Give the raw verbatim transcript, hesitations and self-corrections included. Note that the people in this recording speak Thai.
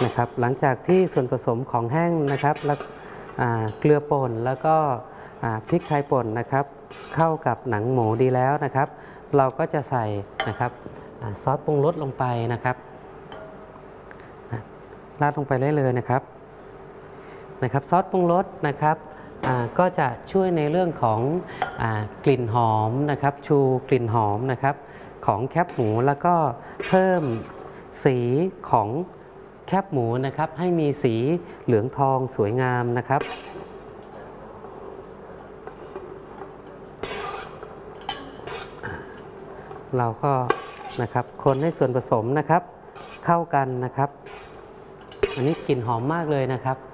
นะครับหลังจากที่ส่วนผสมของแห้งนะครับแล้วเกลือป่นแล้วก็พริกไทยป่นนะครับเข้ากับหนังหมูดีแล้วนะครับเราก็จะใส่นะครับซอสปรุงรสลงไปนะครับราดลงไปได้เลยนะครับนะครับซอสปรุงรสนะครับก็จะช่วยในเรื่องของกลิ่นหอมนะครับชูกลิ่นหอมนะครับของแคบหมูแล้วก็เพิ่มสีของแคบหมูนะครับให้มีสีเหลืองทองสวยงามนะครับเราก็นะครับคนให้ส่วนผสมนะครับเข้ากันนะครับอันนี้กลิ่นหอมมากเลยนะครับ